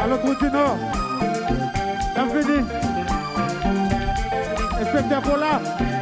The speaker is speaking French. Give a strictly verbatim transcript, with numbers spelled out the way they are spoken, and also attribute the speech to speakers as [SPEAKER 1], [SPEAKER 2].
[SPEAKER 1] À l'autre route du Nord. Bienvenue. Inspecteur Paula.